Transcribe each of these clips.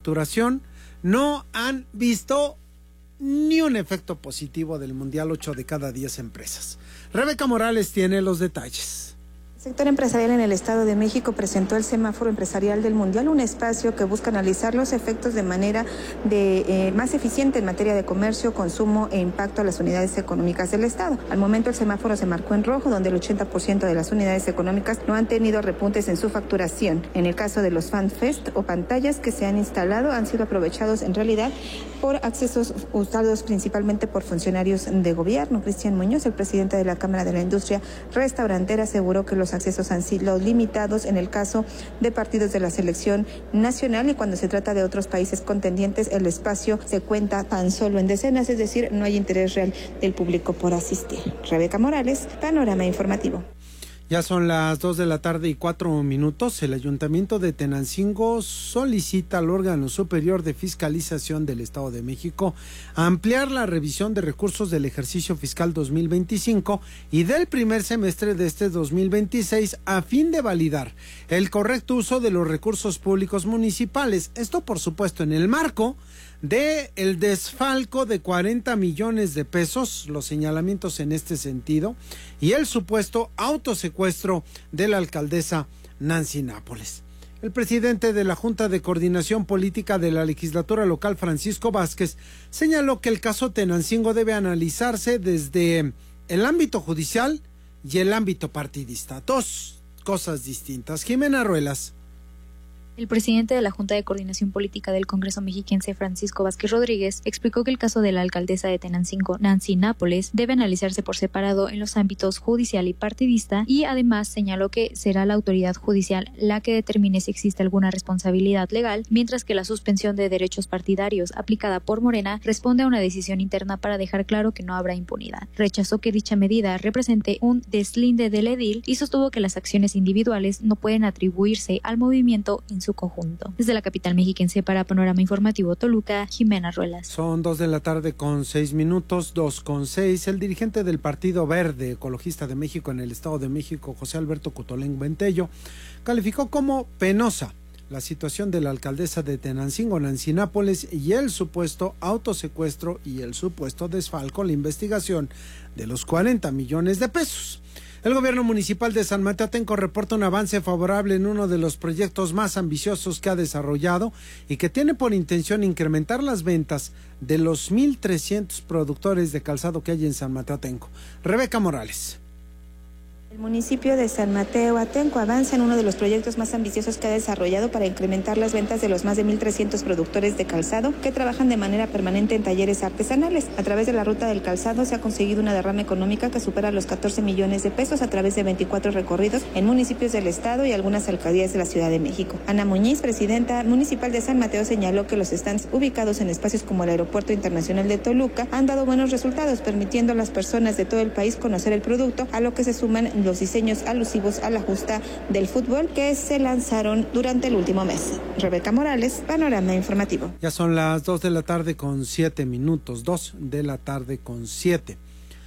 facturación, no han visto ni un efecto positivo del Mundial. 8 de cada 10 empresas. Rebeca Morales tiene los detalles. El sector empresarial en el Estado de México presentó el semáforo empresarial del Mundial, un espacio que busca analizar los efectos de manera más eficiente en materia de comercio, consumo e impacto a las unidades económicas del Estado. Al momento el semáforo se marcó en rojo, donde el 80% de las unidades económicas no han tenido repuntes en su facturación. En el caso de los FanFest o pantallas que se han instalado, han sido aprovechados en realidad por accesos usados principalmente por funcionarios de gobierno. Cristian Muñoz, el presidente de la Cámara de la Industria Restaurantera, aseguró que los accesos han sido limitados en el caso de partidos de la selección nacional, y cuando se trata de otros países contendientes el espacio se cuenta tan solo en decenas, es decir, no hay interés real del público por asistir. Rebeca Morales, Panorama Informativo. Ya son las 2:04 p.m. El Ayuntamiento de Tenancingo solicita al órgano superior de fiscalización del Estado de México ampliar la revisión de recursos del ejercicio fiscal 2025 y del primer semestre de este 2026 a fin de validar el correcto uso de los recursos públicos municipales. Esto, por supuesto, en el marco de el desfalco de 40 millones de pesos, los señalamientos en este sentido, y el supuesto autosecuestro de la alcaldesa Nancy Nápoles. El presidente de la Junta de Coordinación Política de la Legislatura Local, Francisco Vázquez, señaló que el caso Tenancingo debe analizarse desde el ámbito judicial y el ámbito partidista. Dos cosas distintas. Jimena Ruelas. El presidente de la Junta de Coordinación Política del Congreso Mexiquense, Francisco Vázquez Rodríguez, explicó que el caso de la alcaldesa de Tenancingo, Nancy Nápoles, debe analizarse por separado en los ámbitos judicial y partidista, y además señaló que será la autoridad judicial la que determine si existe alguna responsabilidad legal, mientras que la suspensión de derechos partidarios aplicada por Morena responde a una decisión interna para dejar claro que no habrá impunidad. Rechazó que dicha medida represente un deslinde del edil y sostuvo que las acciones individuales no pueden atribuirse al movimiento en su conjunto. Desde la capital mexiquense para Panorama Informativo Toluca, Jimena Ruelas. Son 2:06 p.m, 2:06. El dirigente del Partido Verde Ecologista de México en el Estado de México, José Alberto Cutolén Ventello, calificó como penosa la situación de la alcaldesa de Tenancingo, Nancy Nápoles, y el supuesto autosecuestro y el supuesto desfalco, la investigación de los 40 millones de pesos. El gobierno municipal de San Mateo Atenco reporta un avance favorable en uno de los proyectos más ambiciosos que ha desarrollado y que tiene por intención incrementar las ventas de los 1,300 productores de calzado que hay en San Mateo Atenco. Rebeca Morales. El municipio de San Mateo Atenco avanza en uno de los proyectos más ambiciosos que ha desarrollado para incrementar las ventas de los más de 1,300 productores de calzado que trabajan de manera permanente en talleres artesanales. A través de la ruta del calzado se ha conseguido una derrama económica que supera los 14 millones de pesos a través de 24 recorridos en municipios del estado y algunas alcaldías de la Ciudad de México. Ana Muñiz, presidenta municipal de San Mateo, señaló que los stands ubicados en espacios como el Aeropuerto Internacional de Toluca han dado buenos resultados, permitiendo a las personas de todo el país conocer el producto, a lo que se suman los diseños alusivos a la justa del fútbol que se lanzaron durante el último mes. Rebeca Morales, Panorama Informativo. Ya son las 2:07 p.m, 2:07 p.m.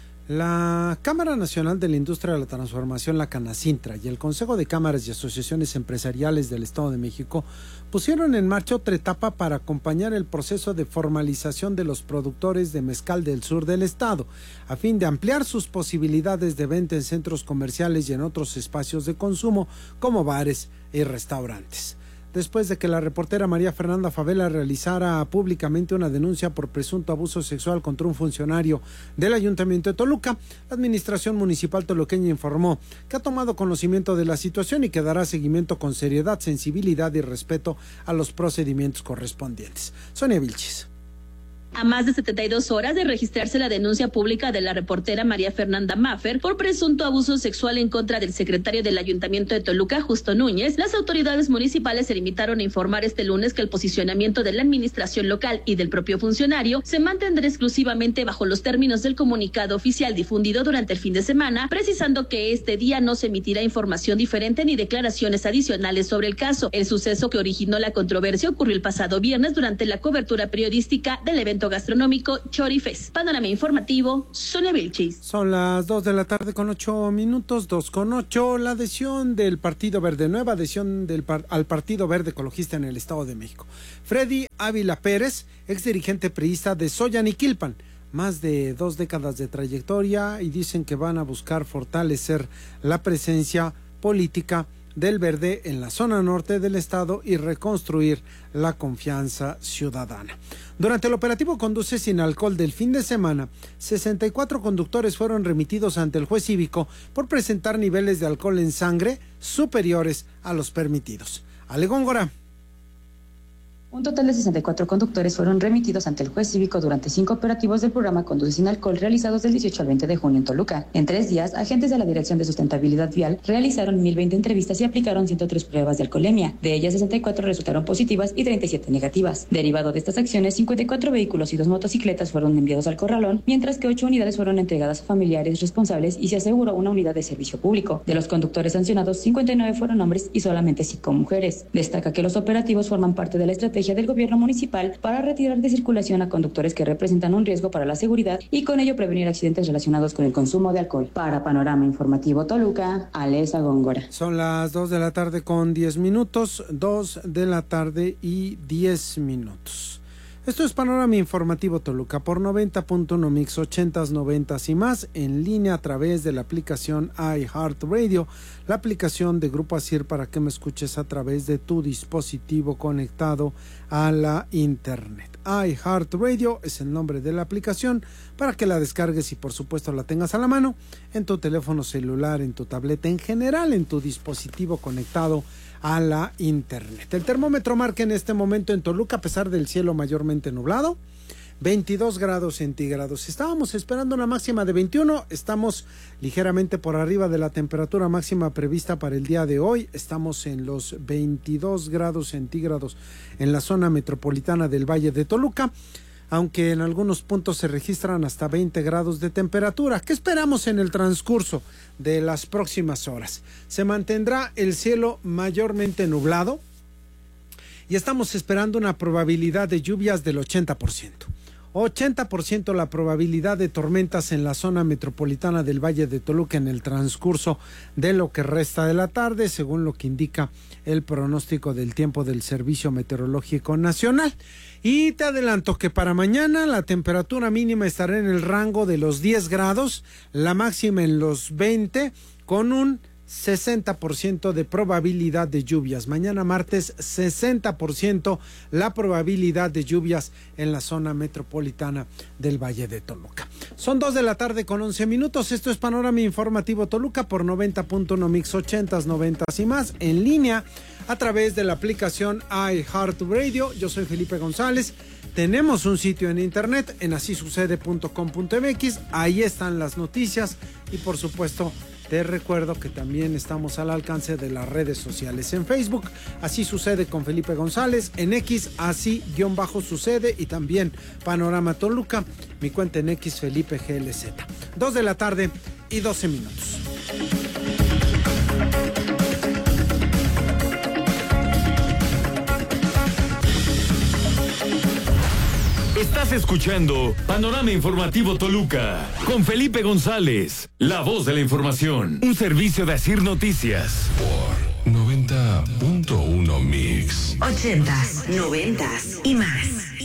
La Cámara Nacional de la Industria de la Transformación, la Canacintra, y el Consejo de Cámaras y Asociaciones Empresariales del Estado de México pusieron en marcha otra etapa para acompañar el proceso de formalización de los productores de mezcal del sur del estado, a fin de ampliar sus posibilidades de venta en centros comerciales y en otros espacios de consumo como bares y restaurantes. Después de que la reportera María Fernanda Favela realizara públicamente una denuncia por presunto abuso sexual contra un funcionario del Ayuntamiento de Toluca, la Administración Municipal toluqueña informó que ha tomado conocimiento de la situación y que dará seguimiento con seriedad, sensibilidad y respeto a los procedimientos correspondientes. Sonia Vilchis. A más de 72 horas de registrarse la denuncia pública de la reportera María Fernanda Maffer por presunto abuso sexual en contra del secretario del Ayuntamiento de Toluca, Justo Núñez, las autoridades municipales se limitaron a informar este lunes que el posicionamiento de la administración local y del propio funcionario se mantendrá exclusivamente bajo los términos del comunicado oficial difundido durante el fin de semana, precisando que este día no se emitirá información diferente ni declaraciones adicionales sobre el caso. El suceso que originó la controversia ocurrió el pasado viernes durante la cobertura periodística del evento centro gastronómico Chorifest. Panorama informativo, Sonia Vilchis. Son las 2 de la tarde con 8 minutos, 2:08. La adhesión del Partido Verde, nueva adhesión al Partido Verde Ecologista en el Estado de México. Freddy Ávila Pérez, ex dirigente priista de Xoyaniquilpan, más de 2 décadas de trayectoria, y dicen que van a buscar fortalecer la presencia política del Verde en la zona norte del estado y reconstruir la confianza ciudadana. Durante el operativo Conduce sin alcohol del fin de semana, 64 conductores fueron remitidos ante el juez cívico por presentar niveles de alcohol en sangre superiores a los permitidos. Ale Góngora. Un total de 64 conductores fueron remitidos ante el juez cívico durante 5 operativos del programa Conduce sin alcohol realizados del 18 al 20 de junio en Toluca. En 3 días, agentes de la Dirección de Sustentabilidad Vial realizaron 1,020 entrevistas y aplicaron 103 pruebas de alcoholemia. De ellas, 64 resultaron positivas y 37 negativas. Derivado de estas acciones, 54 vehículos y 2 motocicletas fueron enviados al corralón, mientras que 8 unidades fueron entregadas a familiares responsables y se aseguró una unidad de servicio público. De los conductores sancionados, 59 fueron hombres y solamente 5 mujeres. Destaca que los operativos forman parte de la estrategia del gobierno municipal para retirar de circulación a conductores que representan un riesgo para la seguridad y con ello prevenir accidentes relacionados con el consumo de alcohol. Para Panorama Informativo Toluca, Alesa Góngora. Son las 2 de la tarde con 10 minutos, 2 de la tarde y 10 minutos. Esto es Panorama Informativo Toluca por 90.1 Mix 80s, 90s y más, en línea a través de la aplicación iHeartRadio, la aplicación de Grupo ASIR para que me escuches a través de tu dispositivo conectado a la internet. iHeartRadio es el nombre de la aplicación para que la descargues y por supuesto la tengas a la mano en tu teléfono celular, en tu tableta, en general en tu dispositivo conectado a la internet. El termómetro marca en este momento en Toluca, a pesar del cielo mayormente nublado, 22 grados centígrados. Estábamos esperando una máxima de 21, estamos ligeramente por arriba de la temperatura máxima prevista para el día de hoy. Estamos en los 22 grados centígrados en la zona metropolitana del Valle de Toluca, aunque en algunos puntos se registran hasta 20 grados de temperatura. ¿Qué esperamos en el transcurso de las próximas horas? Se mantendrá el cielo mayormente nublado y estamos esperando una probabilidad de lluvias del 80%. 80% la probabilidad de tormentas en la zona metropolitana del Valle de Toluca en el transcurso de lo que resta de la tarde, según lo que indica el pronóstico del tiempo del Servicio Meteorológico Nacional. Y te adelanto que para mañana la temperatura mínima estará en el rango de los 10 grados, la máxima en los 20, con un 60% de probabilidad de lluvias. Mañana martes, 60% la probabilidad de lluvias en la zona metropolitana del Valle de Toluca. Son 2 de la tarde con 11 minutos. Esto es Panorama Informativo Toluca por 90.1 Mix 80s, 90s y más, en línea a través de la aplicación iHeartRadio. Yo soy Felipe González. Tenemos un sitio en internet en asisucede.com.mx. Ahí están las noticias y por supuesto te recuerdo que también estamos al alcance de las redes sociales. En Facebook, Así Sucede con Felipe González. En X, Así_Sucede. Y también Panorama Toluca. Mi cuenta en X, Felipe GLZ. 2 de la tarde y 12 minutos. Estás escuchando Panorama Informativo Toluca con Felipe González, la voz de la información. Un servicio de Asir Noticias. Por 90.1 Mix. 80s, 90s y más.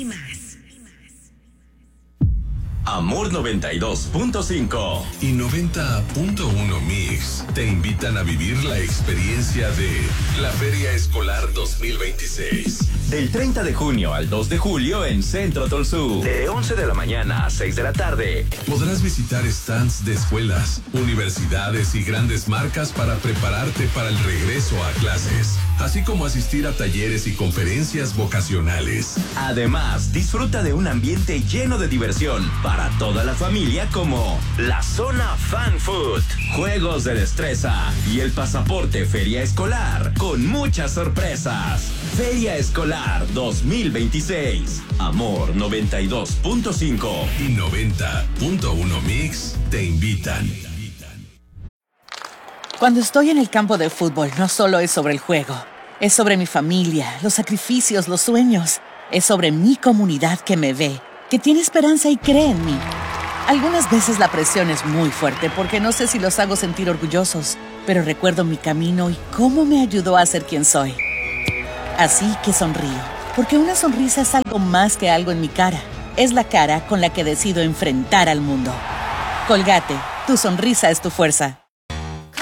Amor 92.5 y 90.1 Mix te invitan a vivir la experiencia de la Feria Escolar 2026. Del 30 de junio al 2 de julio en Centro Tolsú. De 11 de la mañana a 6 de la tarde. Podrás visitar stands de escuelas, universidades y grandes marcas para prepararte para el regreso a clases, así como asistir a talleres y conferencias vocacionales. Además, disfruta de un ambiente lleno de diversión para toda la familia, como la zona Fan Food, juegos de destreza y el pasaporte Feria Escolar con muchas sorpresas. Feria Escolar 2026. Amor 92.5 y 90.1 Mix te invitan. Cuando estoy en el campo de fútbol, no solo es sobre el juego. Es sobre mi familia, los sacrificios, los sueños. Es sobre mi comunidad que me ve, que tiene esperanza y cree en mí. Algunas veces la presión es muy fuerte porque no sé si los hago sentir orgullosos, pero recuerdo mi camino y cómo me ayudó a ser quien soy. Así que sonrío, porque una sonrisa es algo más que algo en mi cara. Es la cara con la que decido enfrentar al mundo. Colgate, tu sonrisa es tu fuerza.